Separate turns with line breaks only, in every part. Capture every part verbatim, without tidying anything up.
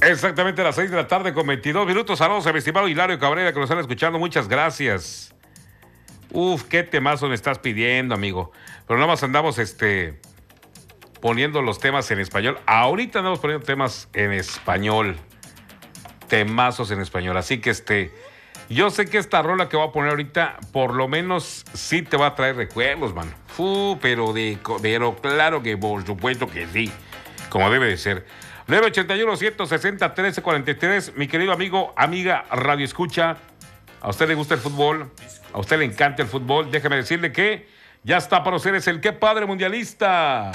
Exactamente a las seis de la tarde con veintidós minutos. Saludos a mi estimado Hilario Cabrera que nos están escuchando. Muchas gracias. Uf, qué temazo me estás pidiendo, amigo. Pero nada más andamos este, poniendo los temas en español. Ahorita andamos poniendo temas en español. Temazos en español. Así que este, yo sé que esta rola que voy a poner ahorita, por lo menos sí te va a traer recuerdos, man. Fu, pero, de, pero claro que por supuesto que sí. Como debe de ser. nueve ochenta y uno, ciento sesenta, trece cuarenta y tres. Mi querido amigo, amiga, radio escucha. ¿A usted le gusta el fútbol? ¿A usted le encanta el fútbol? Déjeme decirle que ya está para ustedes el Qué Padre Mundialista.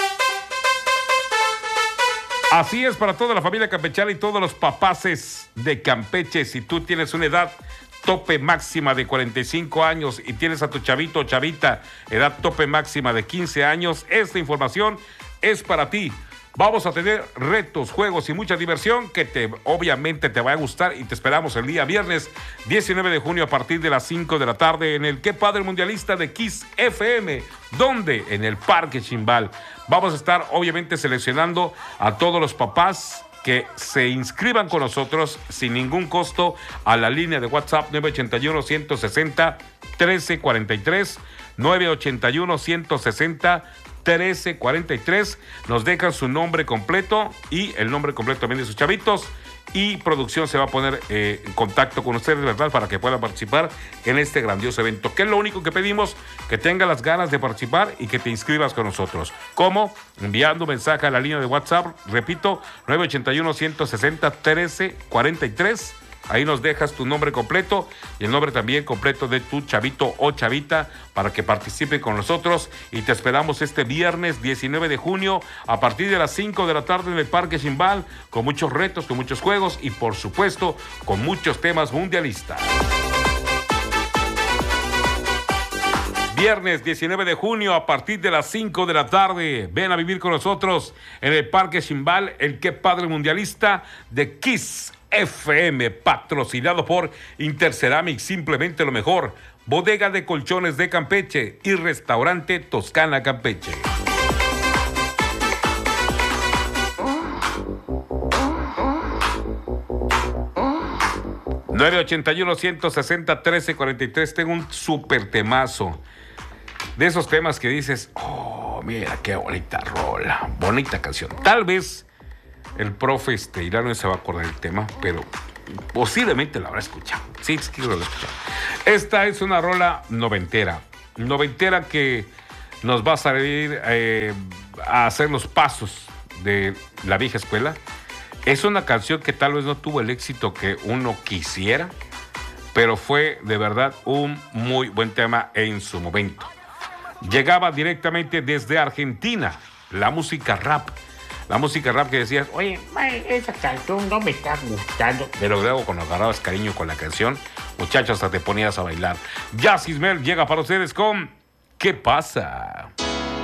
Así es, para toda la familia campechana y todos los papaces de Campeche. Si tú tienes una edad tope máxima de cuarenta y cinco años y tienes a tu chavito o chavita, edad tope máxima de quince años, esta información es para ti. Vamos a tener retos, juegos y mucha diversión que te, obviamente te va a gustar y te esperamos el día viernes diecinueve de junio a partir de las cinco de la tarde en el Qué Padre Mundialista de Kiss F M. ¿Dónde? En el Parque Chimbal. Vamos a estar obviamente seleccionando a todos los papás que se inscriban con nosotros sin ningún costo a la línea de WhatsApp nueve ochenta y uno, ciento sesenta, trece cuarenta y tres, nueve ochenta y uno, ciento sesenta, trece cuarenta y tres. Nos dejan su nombre completo y el nombre completo también de sus chavitos y producción se va a poner eh, en contacto con ustedes, ¿verdad? Para que puedan participar en este grandioso evento. ¿Qué es lo único que pedimos? Que tengas las ganas de participar y que te inscribas con nosotros. ¿Cómo? Enviando mensaje a la línea de WhatsApp, repito, nueve ochenta y uno, ciento sesenta, trece cuarenta y tres. Ahí nos dejas tu nombre completo y el nombre también completo de tu chavito o chavita para que participe con nosotros. Y te esperamos este viernes diecinueve de junio a partir de las cinco de la tarde en el Parque Chimbal con muchos retos, con muchos juegos y por supuesto con muchos temas mundialistas. Viernes diecinueve de junio a partir de las cinco de la tarde. Ven a vivir con nosotros en el Parque Chimbal, el Qué Padre Mundialista de Kiss F M, patrocinado por Interceramic, simplemente lo mejor, Bodega de Colchones de Campeche y Restaurante Toscana Campeche. nueve ochenta y uno, ciento sesenta, trece cuarenta y tres. Tengo un súper temazo. De esos temas que dices, oh, mira qué bonita rola, bonita canción. Tal vez el profe este, Hilario se va a acordar del tema, pero posiblemente la habrá escuchado. Sí, es que lo habrá escuchado. Esta es una rola noventera. Noventera que nos va a salir eh, a hacer los pasos de la vieja escuela. Es una canción que tal vez no tuvo el éxito que uno quisiera, pero fue de verdad un muy buen tema en su momento. Llegaba directamente desde Argentina, la música rap. La música rap que decías, oye, esa canción no me está gustando. Pero luego cuando agarrabas cariño con la canción, muchachos, hasta te ponías a bailar. Jazz Ismael llega para ustedes con ¿Qué pasa?